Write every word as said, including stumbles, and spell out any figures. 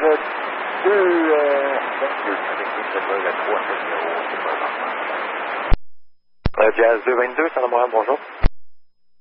deux, euh, avec trois, sept, zéro, c'est pas grave. Euh, Jazz deux vingt-deux, Saint-Laurent, bonjour.